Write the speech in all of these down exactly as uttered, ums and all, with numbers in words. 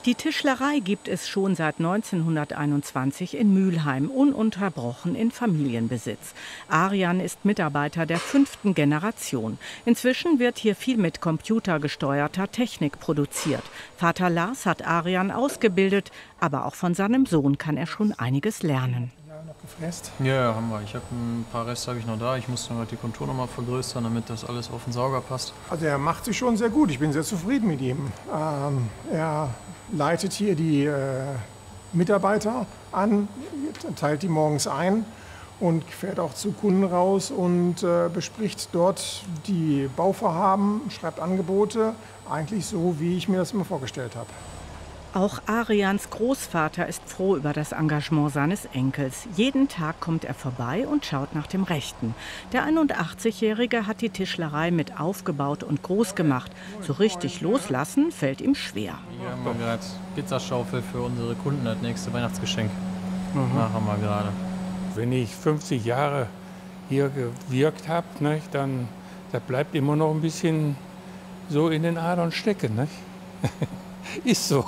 Die Tischlerei gibt es schon seit neunzehnhunderteinundzwanzig in Mülheim, ununterbrochen in Familienbesitz. Arian ist Mitarbeiter der fünften Generation. Inzwischen wird hier viel mit computergesteuerter Technik produziert. Vater Lars hat Arian ausgebildet, aber auch von seinem Sohn kann er schon einiges lernen. Noch gefräst? Ja, ja, haben wir. Ich habe ein paar Reste habe ich noch da. Ich muss dann halt die Kontur noch mal vergrößern, damit das alles auf den Sauger passt. Also er macht sich schon sehr gut. Ich bin sehr zufrieden mit ihm. Ähm, er leitet hier die äh, Mitarbeiter an, teilt die morgens ein und fährt auch zu Kunden raus und äh, bespricht dort die Bauvorhaben, schreibt Angebote. Eigentlich so, wie ich mir das immer vorgestellt habe. Auch Arians Großvater ist froh über das Engagement seines Enkels. Jeden Tag kommt er vorbei und schaut nach dem Rechten. Der einundachtzigjährige hat die Tischlerei mit aufgebaut und groß gemacht. So richtig loslassen fällt ihm schwer. Hier haben wir gerade Pizzaschaufel für unsere Kunden als nächste Weihnachtsgeschenk. Mhm. Machen wir gerade. Wenn ich fünfzig Jahre hier gewirkt habe, ne, dann das bleibt immer noch ein bisschen so in den Adern stecken. Ne? Ist so.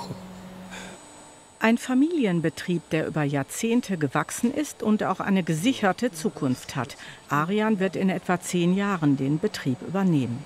Ein Familienbetrieb, der über Jahrzehnte gewachsen ist und auch eine gesicherte Zukunft hat. Arian wird in etwa zehn Jahren den Betrieb übernehmen.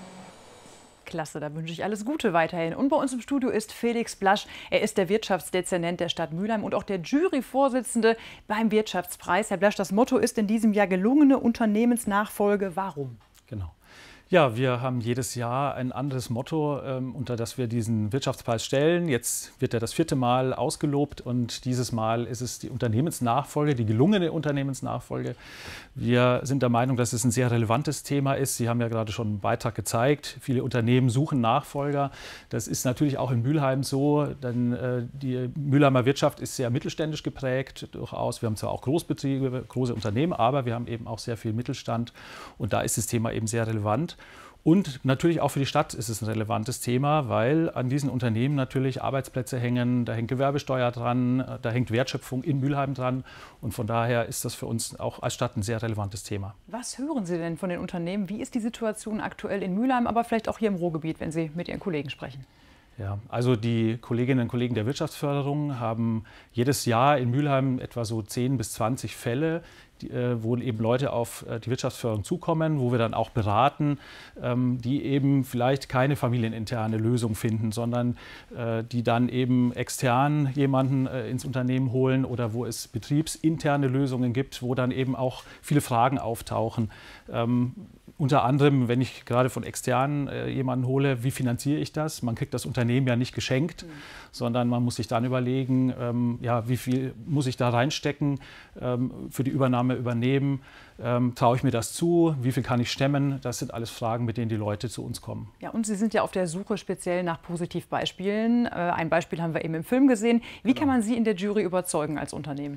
Klasse, da wünsche ich alles Gute weiterhin. Und bei uns im Studio ist Felix Blasch. Er ist der Wirtschaftsdezernent der Stadt Mülheim und auch der Juryvorsitzende beim Wirtschaftspreis. Herr Blasch, das Motto ist in diesem Jahr gelungene Unternehmensnachfolge. Warum? Genau. Ja, wir haben jedes Jahr ein anderes Motto, ähm, unter das wir diesen Wirtschaftspreis stellen. Jetzt wird er das vierte Mal ausgelobt und dieses Mal ist es die Unternehmensnachfolge, die gelungene Unternehmensnachfolge. Wir sind der Meinung, dass es ein sehr relevantes Thema ist. Sie haben ja gerade schon einen Beitrag gezeigt. Viele Unternehmen suchen Nachfolger. Das ist natürlich auch in Mülheim so, denn äh, die Mülheimer Wirtschaft ist sehr mittelständisch geprägt durchaus. Wir haben zwar auch Großbetriebe, große Unternehmen, aber wir haben eben auch sehr viel Mittelstand und da ist das Thema eben sehr relevant. Und natürlich auch für die Stadt ist es ein relevantes Thema, weil an diesen Unternehmen natürlich Arbeitsplätze hängen, da hängt Gewerbesteuer dran, da hängt Wertschöpfung in Mülheim dran. Und von daher ist das für uns auch als Stadt ein sehr relevantes Thema. Was hören Sie denn von den Unternehmen? Wie ist die Situation aktuell in Mülheim, aber vielleicht auch hier im Ruhrgebiet, wenn Sie mit Ihren Kollegen sprechen? Ja, also die Kolleginnen und Kollegen der Wirtschaftsförderung haben jedes Jahr in Mülheim etwa so zehn bis zwanzig Fälle, die, äh, wo eben Leute auf äh, die Wirtschaftsförderung zukommen, wo wir dann auch beraten, ähm, die eben vielleicht keine familieninterne Lösung finden, sondern äh, die dann eben extern jemanden äh, ins Unternehmen holen oder wo es betriebsinterne Lösungen gibt, wo dann eben auch viele Fragen auftauchen. Ähm, Unter anderem, wenn ich gerade von externen äh, jemanden hole, wie finanziere ich das? Man kriegt das Unternehmen ja nicht geschenkt, mhm. sondern man muss sich dann überlegen, ähm, ja, wie viel muss ich da reinstecken, ähm, für die Übernahme übernehmen? Ähm, traue ich mir das zu? Wie viel kann ich stemmen? Das sind alles Fragen, mit denen die Leute zu uns kommen. Ja, und Sie sind ja auf der Suche speziell nach Positivbeispielen. Äh, ein Beispiel haben wir eben im Film gesehen. Wie genau. kann man Sie in der Jury überzeugen als Unternehmen?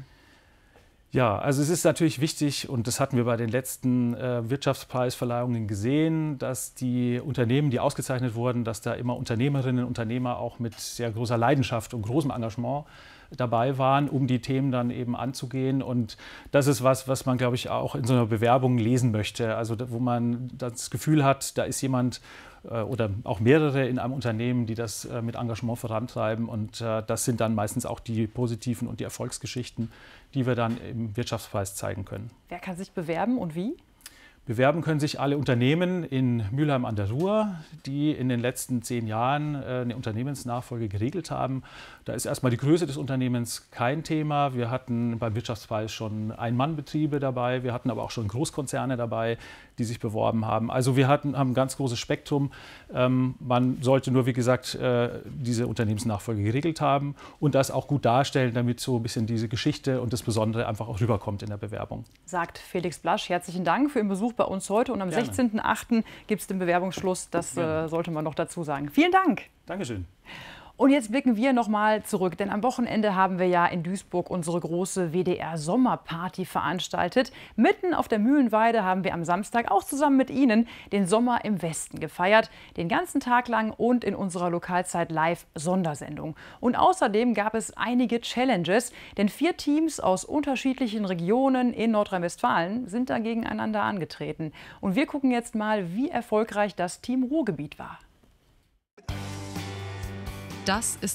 Ja, also es ist natürlich wichtig, und das hatten wir bei den letzten äh, Wirtschaftspreisverleihungen gesehen, dass die Unternehmen, die ausgezeichnet wurden, dass da immer Unternehmerinnen und Unternehmer auch mit sehr großer Leidenschaft und großem Engagement dabei waren, um die Themen dann eben anzugehen. Und das ist was, was man, glaube ich, auch in so einer Bewerbung lesen möchte. Also wo man das Gefühl hat, da ist jemand äh, oder auch mehrere in einem Unternehmen, die das äh, mit Engagement vorantreiben. Und äh, das sind dann meistens auch die positiven und die Erfolgsgeschichten, die wir dann im Wirtschaftspreis zeigen können. Wer kann sich bewerben und wie? Bewerben können sich alle Unternehmen in Mülheim an der Ruhr, die in den letzten zehn Jahren eine Unternehmensnachfolge geregelt haben. Da ist erstmal die Größe des Unternehmens kein Thema. Wir hatten beim Wirtschaftspreis schon Ein-Mann-Betriebe dabei, wir hatten aber auch schon Großkonzerne dabei, die sich beworben haben. Also wir hatten, haben ein ganz großes Spektrum. Ähm, man sollte nur, wie gesagt, äh, diese Unternehmensnachfolge geregelt haben und das auch gut darstellen, damit so ein bisschen diese Geschichte und das Besondere einfach auch rüberkommt in der Bewerbung. Sagt Felix Blasch. Herzlichen Dank für Ihren Besuch bei uns heute. Und am sechzehnten achten gibt es den Bewerbungsschluss. Das äh, sollte man noch dazu sagen. Vielen Dank. Dankeschön. Und jetzt blicken wir noch mal zurück, denn am Wochenende haben wir ja in Duisburg unsere große W D R-Sommerparty veranstaltet. Mitten auf der Mühlenweide haben wir am Samstag auch zusammen mit Ihnen den Sommer im Westen gefeiert. Den ganzen Tag lang und in unserer Lokalzeit Live-Sondersendung. Und außerdem gab es einige Challenges, denn vier Teams aus unterschiedlichen Regionen in Nordrhein-Westfalen sind da gegeneinander angetreten. Und wir gucken jetzt mal, wie erfolgreich das Team Ruhrgebiet war. Das ist